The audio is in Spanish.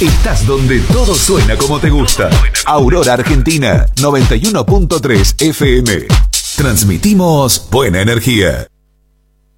Estás donde todo suena como te gusta. Aurora Argentina, 91.3 FM. Transmitimos buena energía.